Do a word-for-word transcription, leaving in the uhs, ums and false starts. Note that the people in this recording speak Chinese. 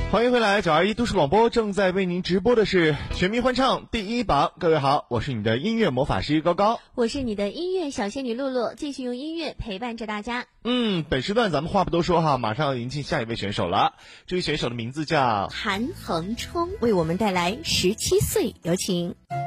欢迎回来，九二一都市广播正在为您直播的是全民欢唱第一榜。各位好，我是你的音乐魔法师高高， 我是你的音乐小仙女露露，继续用音乐陪伴着大家。 嗯，本时段咱们话不多说哈，马上要迎进下一位选手了。这位选手的名字叫韩恒冲，为我们带来十七岁，有请。